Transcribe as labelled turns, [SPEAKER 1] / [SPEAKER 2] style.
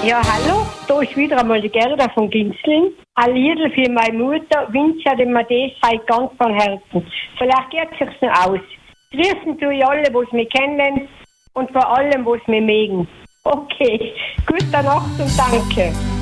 [SPEAKER 1] Ja, hallo, da ist wieder einmal die Gerda von Ginzling. Ein Liedl für meine Mutter wünsche ich dem Matthäus ganz von Herzen. Vielleicht geht es sich noch aus. Grüßen tue ich alle, die mich kennen und vor allem, die mich mögen. Okay, gute Nacht und danke.